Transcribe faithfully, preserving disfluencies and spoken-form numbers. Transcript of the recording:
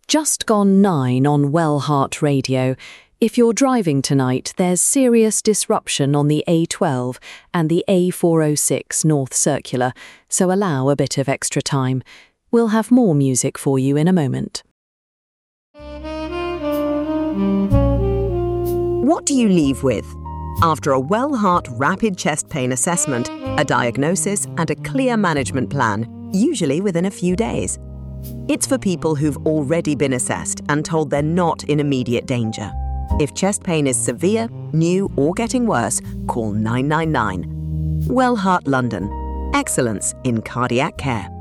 Just gone nine on Well Heart Radio. If you're driving tonight, there's serious disruption on the A twelve and the A four oh six North Circular, so allow a bit of extra time. We'll have more music for you in a moment. What do you leave with? After a Well Heart rapid chest pain assessment, a diagnosis and a clear management plan, usually within a few days. It's for people who've already been assessed and told they're not in immediate danger. If chest pain is severe, new or getting worse, call nine nine nine. Well Heart London. Excellence in cardiac care.